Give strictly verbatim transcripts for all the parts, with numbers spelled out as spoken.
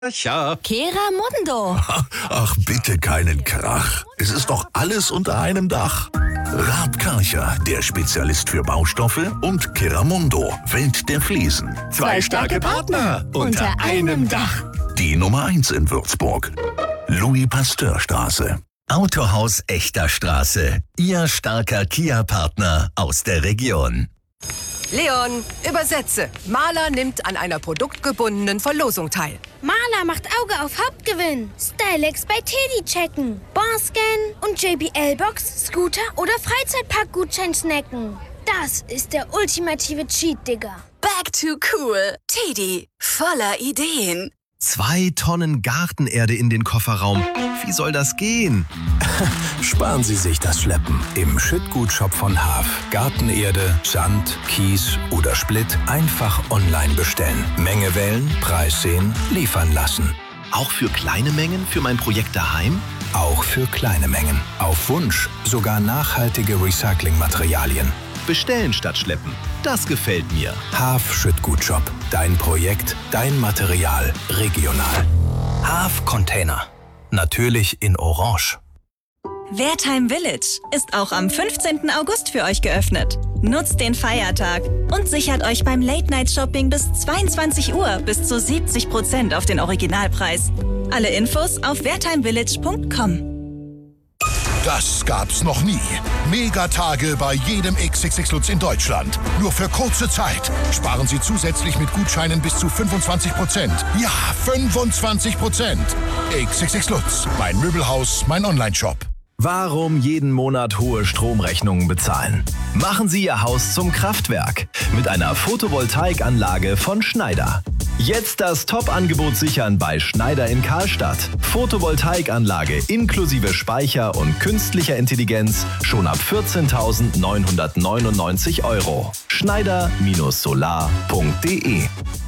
Tja. Keramundo. Ach, bitte keinen Krach. Es ist doch alles unter einem Dach. Raab Karcher, der Spezialist für Baustoffe, und Keramundo, Welt der Fliesen. Zwei starke Partner unter einem Dach. Die Nummer eins in Würzburg. Louis-Pasteur-Straße. Autohaus Echter Straße. Ihr starker Kia-Partner aus der Region. Leon, übersetze. Maler nimmt an einer produktgebundenen Verlosung teil. Maler macht Auge auf Hauptgewinn. Stylex bei Teddy checken. Barscan und J B L-Box, Scooter oder Freizeitpark-Gutschein snacken. Das ist der ultimative Cheat, Digga. Back to cool. Teddy, voller Ideen. Zwei Tonnen Gartenerde in den Kofferraum. Wie soll das gehen? Sparen Sie sich das Schleppen. Im Schüttgutshop von Haaf. Gartenerde, Sand, Kies oder Splitt einfach online bestellen. Menge wählen, Preis sehen, liefern lassen. Auch für kleine Mengen für mein Projekt daheim? Auch für kleine Mengen. Auf Wunsch sogar nachhaltige Recyclingmaterialien. Bestellen statt schleppen. Das gefällt mir. Haaf Schüttgutshop. Dein Projekt, dein Material, regional. Haaf Container. Natürlich in Orange. Wertheim Village ist auch am fünfzehnten August für euch geöffnet. Nutzt den Feiertag und sichert euch beim Late-Night-Shopping bis zweiundzwanzig Uhr bis zu siebzig Prozent auf den Originalpreis. Alle Infos auf wertheim village punkt com. Das gab's noch nie. Megatage bei jedem X X X Lutz in Deutschland. Nur für kurze Zeit. Sparen Sie zusätzlich mit Gutscheinen bis zu fünfundzwanzig Prozent. Ja, fünfundzwanzig Prozent. X X X Lutz. Mein Möbelhaus, mein Onlineshop. Warum jeden Monat hohe Stromrechnungen bezahlen? Machen Sie Ihr Haus zum Kraftwerk mit einer Photovoltaikanlage von Schneider. Jetzt das Top-Angebot sichern bei Schneider in Karlstadt. Photovoltaikanlage inklusive Speicher und künstlicher Intelligenz schon ab vierzehntausendneunhundertneunundneunzig Euro. Schneider Solar punkt de.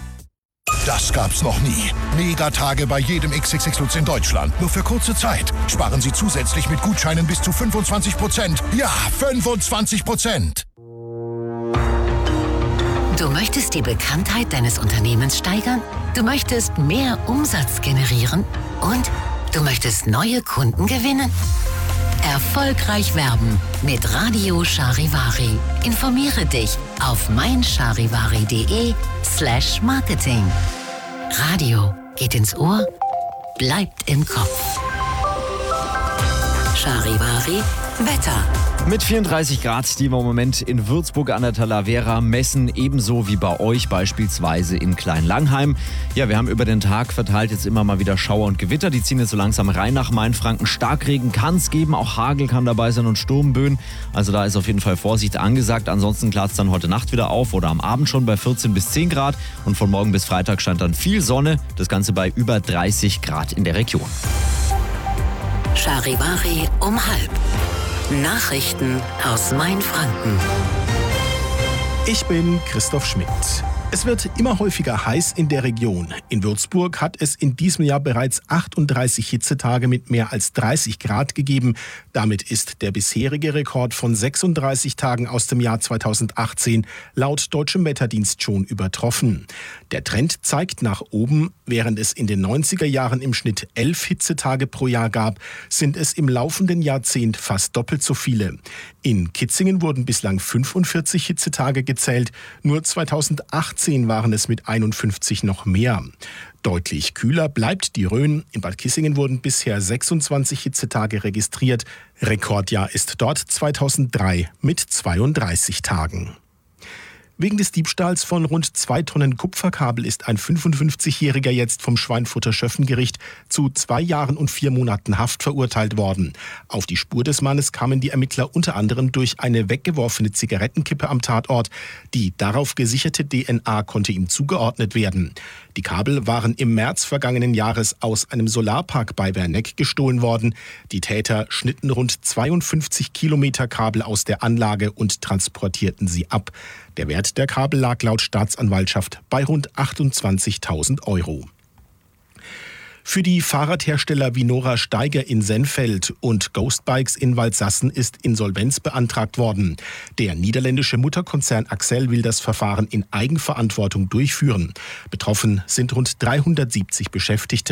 Das gab's noch nie. Megatage bei jedem X X X Lutz in Deutschland. Nur für kurze Zeit. Sparen Sie zusätzlich mit Gutscheinen bis zu fünfundzwanzig Prozent. Ja, fünfundzwanzig Prozent. Du möchtest die Bekanntheit deines Unternehmens steigern? Du möchtest mehr Umsatz generieren? Und du möchtest neue Kunden gewinnen? Erfolgreich werben mit Radio Charivari. Informiere dich auf meincharivari.de slash marketing. Radio geht ins Ohr, bleibt im Kopf. Charivari Wetter. Mit vierunddreißig Grad, die wir im Moment in Würzburg an der Talavera messen, ebenso wie bei euch beispielsweise in Kleinlangheim. Ja, wir haben über den Tag verteilt jetzt immer mal wieder Schauer und Gewitter. Die ziehen jetzt so langsam rein nach Mainfranken. Starkregen kann es geben, auch Hagel kann dabei sein und Sturmböen. Also da ist auf jeden Fall Vorsicht angesagt. Ansonsten klart es dann heute Nacht wieder auf oder am Abend schon bei vierzehn bis zehn Grad. Und von morgen bis Freitag scheint dann viel Sonne. Das Ganze bei über dreißig Grad in der Region. Charivari um halb. Nachrichten aus Mainfranken. Ich bin Christoph Schmidt. Es wird immer häufiger heiß in der Region. In Würzburg hat es in diesem Jahr bereits achtunddreißig Hitzetage mit mehr als dreißig Grad gegeben. Damit ist der bisherige Rekord von sechsunddreißig Tagen aus dem Jahr zweitausendachtzehn laut Deutschem Wetterdienst schon übertroffen. Der Trend zeigt nach oben. Während es in den neunziger Jahren im Schnitt elf Hitzetage pro Jahr gab, sind es im laufenden Jahrzehnt fast doppelt so viele. In Kitzingen wurden bislang fünfundvierzig Hitzetage gezählt. Nur zweitausendachtzehn waren es mit einundfünfzig noch mehr. Deutlich kühler bleibt die Rhön. In Bad Kissingen wurden bisher sechsundzwanzig Hitzetage registriert. Rekordjahr ist dort zweitausenddrei mit zweiunddreißig Tagen. Wegen des Diebstahls von rund zwei Tonnen Kupferkabel ist ein fünfundfünfzigjähriger jetzt vom Schweinfurter Schöffengericht zu zwei Jahren und vier Monaten Haft verurteilt worden. Auf die Spur des Mannes kamen die Ermittler unter anderem durch eine weggeworfene Zigarettenkippe am Tatort. Die darauf gesicherte D N A konnte ihm zugeordnet werden. Die Kabel waren im März vergangenen Jahres aus einem Solarpark bei Werneck gestohlen worden. Die Täter schnitten rund zweiundfünfzig Kilometer Kabel aus der Anlage und transportierten sie ab. Der Wert der Kabel lag laut Staatsanwaltschaft bei rund achtundzwanzigtausend Euro. Für die Fahrradhersteller Vinora Steiger in Sennfeld und Ghostbikes in Waldsassen ist Insolvenz beantragt worden. Der niederländische Mutterkonzern Axel will das Verfahren in Eigenverantwortung durchführen. Betroffen sind rund dreihundertsiebzig Beschäftigte.